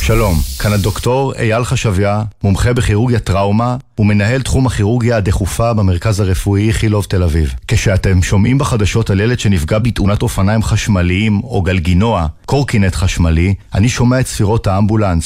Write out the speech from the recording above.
שלום, כאן הדוקטור אייל חשביה, מומחה בכירורגיה טראומה ומנהל תחום הכירורגיה הדחופה במרכז הרפואי איכילוב תל אביב. כשאתם שומעים בחדשות על ילד שנפגע בתאונת אופניים חשמליים או גלגינוע, קורקינט חשמלי, אני שומע את ספירות האמבולנס